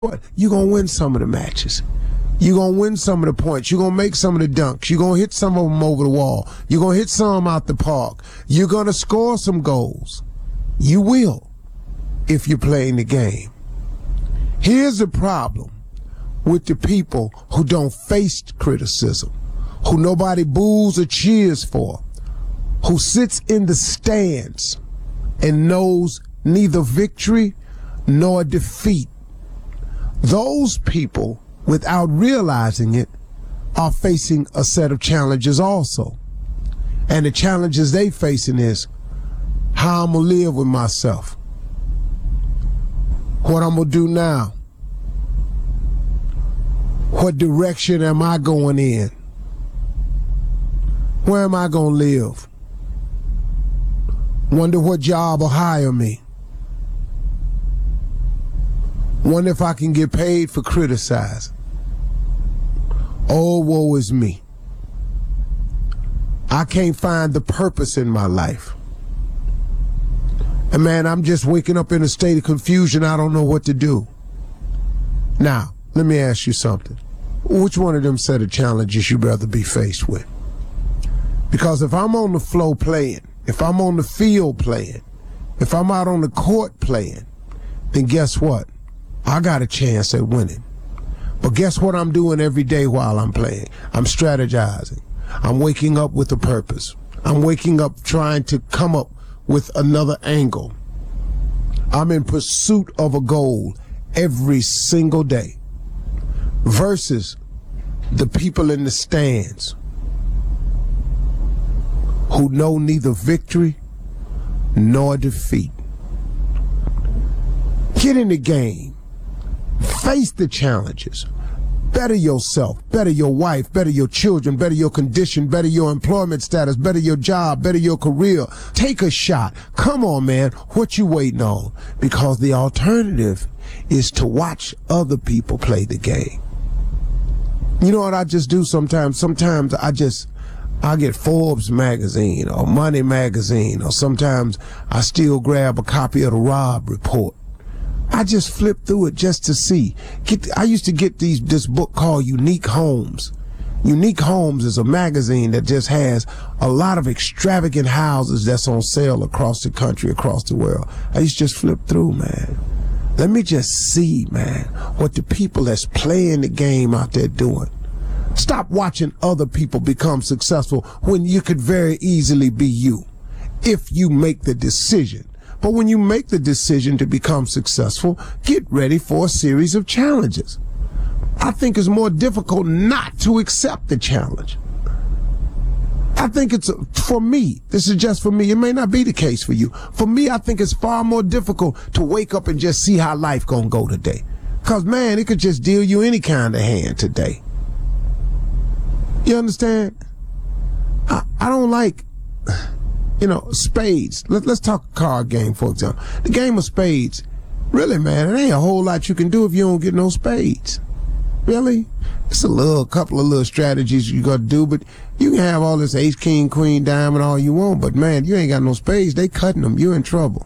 what? You're going to win some of the matches. You're going to win some of the points. You're going to make some of the dunks. You're going to hit some of them over the wall. You're going to hit some out the park. You're going to score some goals. You will if you're playing the game. Here's the problem with the people who don't face criticism, who nobody boos or cheers for, who sits in the stands and knows neither victory nor defeat. Those people, without realizing it, are facing a set of challenges also. And the challenges they facing is how I'm going to live with myself, what I'm going to do now, what direction am I going in, where am I going to live, wonder what job will hire me, wonder if I can get paid for criticizing. Oh, woe is me. I can't find the purpose in my life. And man, I'm just waking up in a state of confusion. I don't know what to do. Now, let me ask you something. Which one of them set of challenges you'd rather be faced with? Because if I'm on the floor playing, if I'm on the field playing, if I'm out on the court playing, then guess what? I got a chance at winning. But guess what I'm doing every day while I'm playing? I'm strategizing. I'm waking up with a purpose. I'm waking up trying to come up with another angle. I'm in pursuit of a goal every single day. Versus the people in the stands who know neither victory nor defeat. Get in the game. Face the challenges. Better yourself, better your wife, better your children, better your condition, better your employment status, better your job, better your career. Take a shot. Come on, man. What you waiting on? Because the alternative is to watch other people play the game. You know what I just do sometimes? Sometimes I get Forbes magazine or Money magazine, or sometimes I still grab a copy of the Robb Report. I just flip through it just to see. I used to get this book called Unique Homes. Unique Homes is a magazine that just has a lot of extravagant houses that's on sale across the country, across the world. I used to just flip through, man. Let me just see, man, what the people that's playing the game out there doing. Stop watching other people become successful when you could very easily be you, if you make the decision. But when you make the decision to become successful, get ready for a series of challenges. I think it's more difficult not to accept the challenge. I think it's, for me, this is just for me, it may not be the case for you. For me, I think it's far more difficult to wake up and just see how life gonna go today. Because, man, it could just deal you any kind of hand today. You understand? I don't like, spades. Let's talk a card game, for example. The game of spades, really, man, it ain't a whole lot you can do if you don't get no spades. Really? It's a couple of little strategies you got to do, but you can have all this ace, king, queen, diamond, all you want, but man, you ain't got no spades. They cutting them. You're in trouble.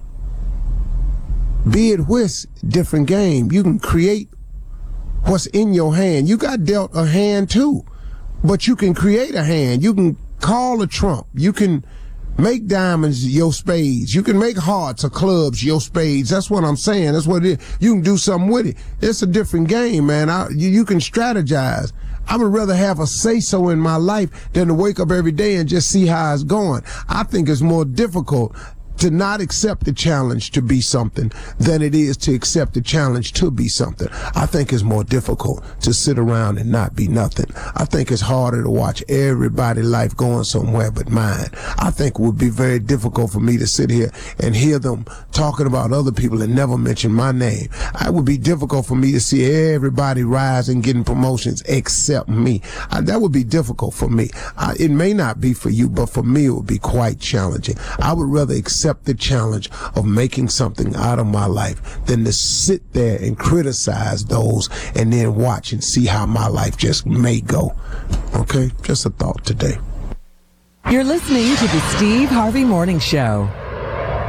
Be it whist, different game. You can create what's in your hand. You got dealt a hand too, but you can create a hand. You can call a trump. You can make diamonds your spades. You can make hearts or clubs your spades. That's what I'm saying. That's what it is. You can do something with it. It's a different game, man. You can strategize. I would rather have a say-so in my life than to wake up every day and just see how it's going. I think it's more difficult to not accept the challenge to be something than it is to accept the challenge to be something. I think it's more difficult to sit around and not be nothing. I think it's harder to watch everybody's life going somewhere but mine. I think it would be very difficult for me to sit here and hear them talking about other people and never mention my name. It would be difficult for me to see everybody rise and getting promotions except me. That would be difficult for me. It may not be for you, but for me it would be quite challenging. I would rather accept the challenge of making something out of my life than to sit there and criticize those and then watch and see how my life just may go. Okay? Just a thought today. You're listening to the Steve Harvey Morning Show.